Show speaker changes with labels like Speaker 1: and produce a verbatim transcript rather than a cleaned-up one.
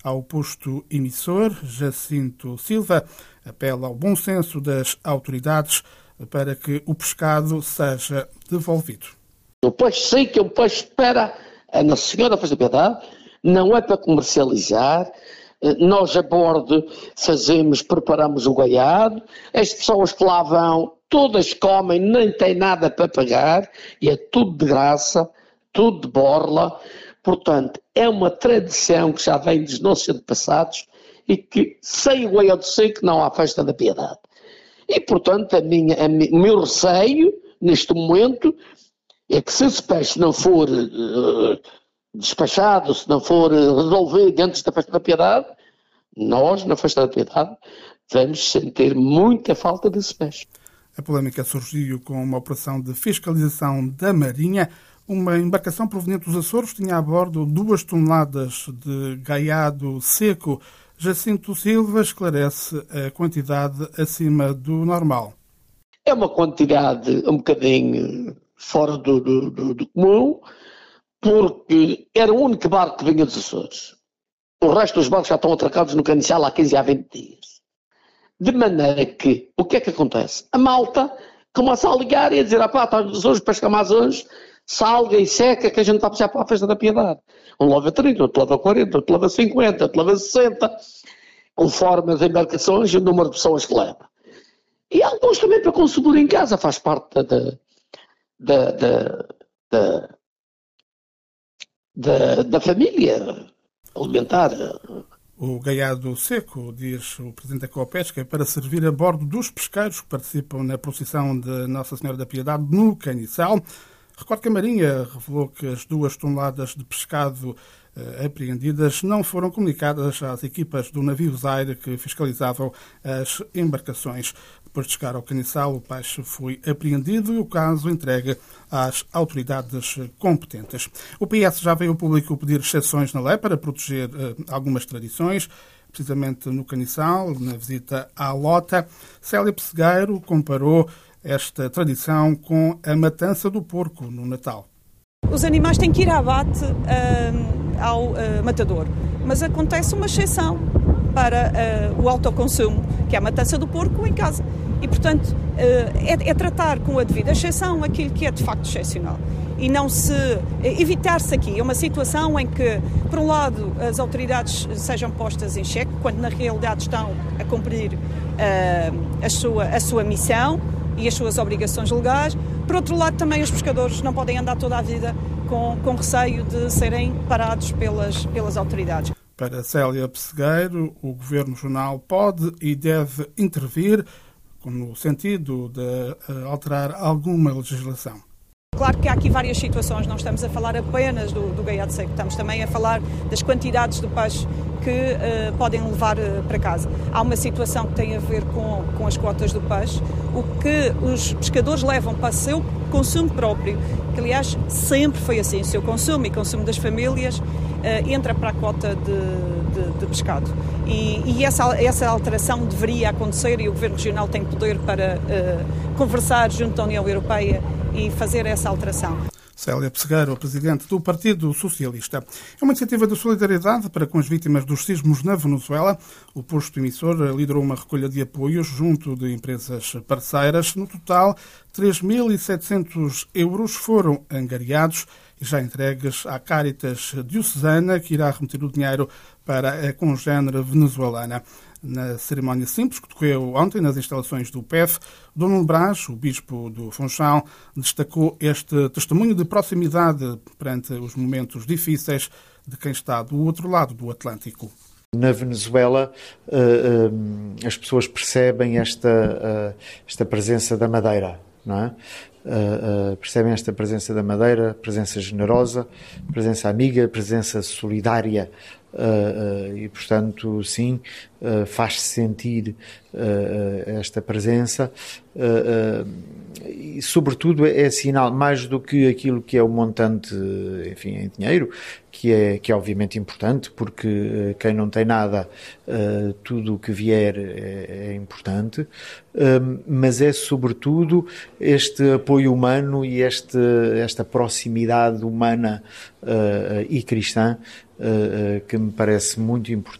Speaker 1: ao posto emissor. Jacinto Silva apela ao bom senso das autoridades para que o pescado seja devolvido.
Speaker 2: O peixe seco é um peixe para a Nossa Senhora Faz da Piedade, não é para comercializar. Nós a bordo fazemos, preparamos o gaiado, as pessoas que lá vão, todas comem, nem têm nada para pagar, e é tudo de graça, tudo de borla. Portanto, é uma tradição que já vem dos nossos antepassados e que sem o gaiado seco não há Festa da Piedade. E, portanto, a minha, a mi, o meu receio, neste momento, é que se esse peixe não for uh, despachado, se não for resolvido antes da Festa da Piedade, nós, na Festa da Piedade, vamos sentir muita falta desse peixe.
Speaker 1: A polémica surgiu com uma operação de fiscalização da Marinha. Uma embarcação proveniente dos Açores tinha a bordo duas toneladas de gaiado seco. Jacinto Silva esclarece a quantidade acima do normal.
Speaker 2: É uma quantidade um bocadinho fora do, do, do, do comum, porque era o único barco que vinha dos Açores. O resto dos barcos já estão atracados no Caniçal há quinze a vinte dias. De maneira que, o que é que acontece? A malta começa a ligar e a dizer, ah pá, está dos Açores, pesca mais hoje, salga e seca, que a gente está a puxar para a Festa da Piedade. Um leva trinta, outro leva quarenta, outro leva cinquenta, outro leva sessenta, conforme as embarcações e o número de pessoas que leva. E alguns também para consumir em casa, faz parte da, da, da, da, da, da família alimentar.
Speaker 1: O gaiado seco, diz o presidente da Coopesca, é para servir a bordo dos pesqueiros que participam na procissão de Nossa Senhora da Piedade no Caniçal. Recordo que a Marinha revelou que as duas toneladas de pescado eh, apreendidas não foram comunicadas às equipas do navio Zaire que fiscalizavam as embarcações. Depois de chegar ao Caniçal, o peixe foi apreendido e o caso entregue às autoridades competentes. O P S já veio ao público pedir exceções na lei para proteger eh, algumas tradições, precisamente no Caniçal, na visita à Lota. Célia Pessegueiro comparou esta tradição com a matança do porco no Natal.
Speaker 3: Os animais têm que ir à abate uh, ao uh, matador, mas acontece uma exceção para uh, o autoconsumo, que é a matança do porco em casa. E, portanto, uh, é, é tratar com a devida exceção aquilo que é de facto excepcional. E não se evitar-se aqui uma situação em que, por um lado, as autoridades sejam postas em xeque, quando na realidade estão a cumprir uh, a, sua, a sua missão e as suas obrigações legais. Por outro lado, também os pescadores não podem andar toda a vida com, com receio de serem parados pelas, pelas autoridades.
Speaker 1: Para Célia Pessegueiro, o Governo Regional pode e deve intervir no sentido de alterar alguma legislação.
Speaker 3: Claro que há aqui várias situações, não estamos a falar apenas do, do gaiado seco, estamos também a falar das quantidades de peixe que uh, podem levar uh, para casa. Há uma situação que tem a ver com, com as cotas do peixe, o que os pescadores levam para o seu consumo próprio, que aliás sempre foi assim, o seu consumo e consumo das famílias uh, entra para a cota de, de, de pescado. E, e essa, essa alteração deveria acontecer e o Governo Regional tem poder para uh, conversar junto à União Europeia e fazer essa alteração.
Speaker 1: Célia Pessegueiro, presidente do Partido Socialista. É uma iniciativa de solidariedade para com as vítimas dos sismos na Venezuela. O posto emissor liderou uma recolha de apoios junto de empresas parceiras. No total, três mil e setecentos euros foram angariados e já entregues à Caritas Diocesana, que irá remeter o dinheiro para a congénere venezuelana. Na cerimónia simples que decorreu ontem nas instalações do P E F, Dom Nuno Brás, o bispo do Funchal, destacou este testemunho de proximidade perante os momentos difíceis de quem está do outro lado do Atlântico.
Speaker 4: Na Venezuela, as pessoas percebem esta, esta presença da Madeira, não é? Uh, uh, percebem esta presença da Madeira, presença generosa, presença amiga, presença solidária uh, uh, e, portanto, sim, uh, faz-se sentir uh, uh, esta presença uh, uh, e, sobretudo, é sinal, mais do que aquilo que é o montante, enfim, em dinheiro, que é, que é obviamente importante, porque uh, quem não tem nada, uh, tudo o que vier é, é importante, uh, mas é, sobretudo, este apoio humano e este, esta proximidade humana uh, e cristã que me parece muito importante